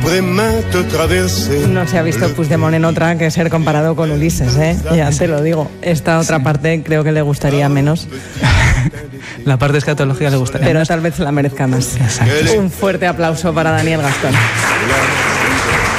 No se ha visto Puigdemont en otra que ser comparado con Ulises, ¿eh? Ya te lo digo. Esta otra parte creo que le gustaría menos. La parte de escatología le gustaría pero menos. Tal vez la merezca más. Exacto. Un fuerte aplauso para Daniel Gastón.